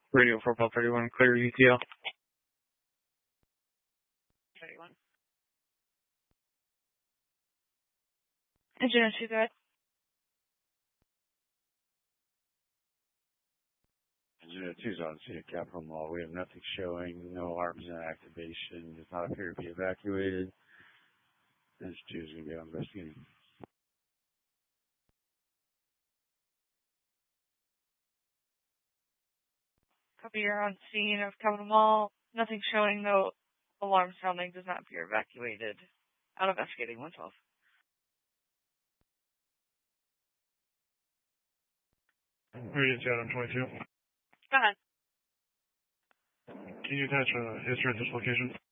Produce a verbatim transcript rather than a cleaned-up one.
Radio for Bell thirty-one, clear U T L. thirty-one. Engine two, go ahead. Engine two's on scene at Capitol Mall. We have nothing showing, no alarms in activation, does not appear to be evacuated. Engine two is going to be on investigating. Copy, you're on scene of Capitol Mall. Nothing showing, no alarm sounding, does not appear evacuated. Out investigating one twelve. Radio to Adam twenty-two. Go ahead. Can you attach a history of this location?